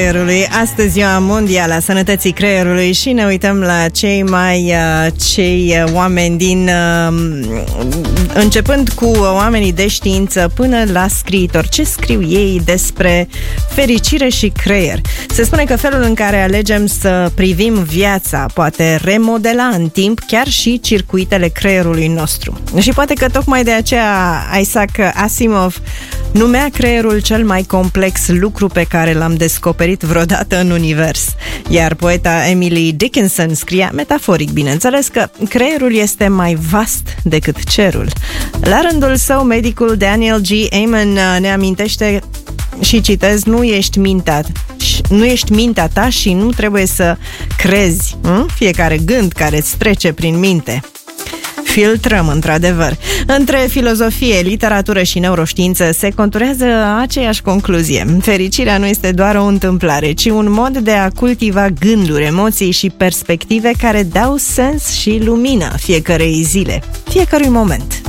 creierului. Astăzi ziua mondială a sănătății creierului și ne uităm la cei oameni din începând cu oamenii de știință până la scriitori. Ce scriu ei despre fericire și creier? Se spune că felul în care alegem să privim viața poate remodela în timp chiar și circuitele creierului nostru. Și poate că tocmai de aceea Isaac Asimov numea creierul cel mai complex lucru pe care l-am descoperit vreodată în univers. Iar poeta Emily Dickinson scria, metaforic bineînțeles, că creierul este mai vast decât cerul. La rândul său, medicul Daniel G. Amen ne amintește și citez, nu ești mintea ta și nu trebuie să crezi fiecare gând care îți trece prin minte. Filtrăm, într-adevăr. Între filozofie, literatură și neuroștiință se conturează aceeași concluzie. Fericirea nu este doar o întâmplare, ci un mod de a cultiva gânduri, emoții și perspective care dau sens și lumină fiecărei zile, fiecărui moment.